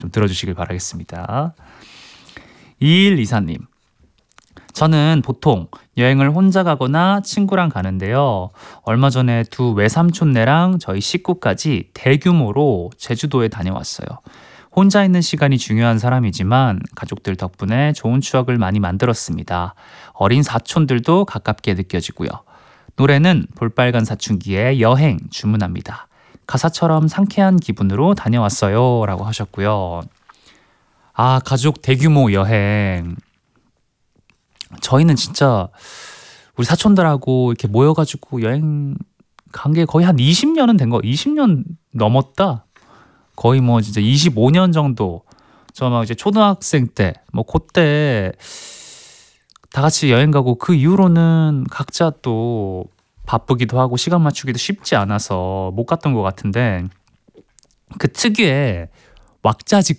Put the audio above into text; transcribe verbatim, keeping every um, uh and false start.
좀 들어주시길 바라겠습니다. 이일이사님, 저는 보통 여행을 혼자 가거나 친구랑 가는데요. 얼마 전에 두 외삼촌네랑 저희 식구까지 대규모로 제주도에 다녀왔어요. 혼자 있는 시간이 중요한 사람이지만 가족들 덕분에 좋은 추억을 많이 만들었습니다. 어린 사촌들도 가깝게 느껴지고요. 노래는 볼빨간 사춘기의 여행 주문합니다. 가사처럼 상쾌한 기분으로 다녀왔어요 라고 하셨고요. 아, 가족 대규모 여행. 저희는 진짜 우리 사촌들하고 이렇게 모여가지고 여행 간 게 거의 한 이십 년은 된 거, 이십 년 넘었다. 거의 뭐 진짜 이십오 년 정도. 저 막 이제 초등학생 때, 뭐 그때 다 같이 여행 가고 그 이후로는 각자 또 바쁘기도 하고 시간 맞추기도 쉽지 않아서 못 갔던 것 같은데 그 특유의 왁자지껄